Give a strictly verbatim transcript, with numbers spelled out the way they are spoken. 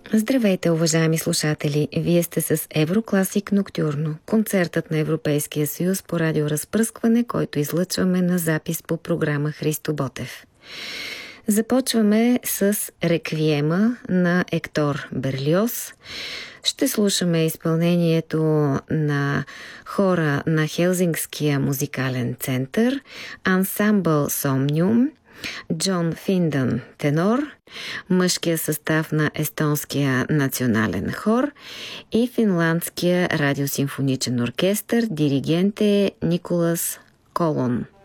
Здравейте, уважаеми слушатели! Вие сте с Еврокласик Ноктюрно, концертът на Европейския съюз по радиоразпръскване, който излъчваме на запис по програма Христо Ботев. Започваме с реквиема на Ектор Берлиоз. Ще слушаме изпълнението на хора на Хелзинкския музикален център, ансамбъл Сомниум, Джон Финдън тенор, мъжкия състав на Естонския национален хор и Финландския радиосимфоничен оркестър. Диригент е Николас Колон.